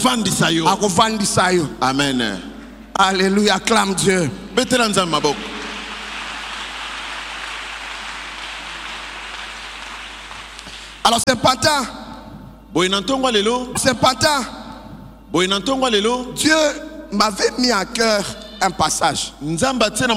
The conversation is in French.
Akovandisa yo. Akovandisa yo. Amen. Alléluia, acclame Dieu. Betela nzambe maboko. Alors ce matin, Dieu m'avait mis à cœur un passage.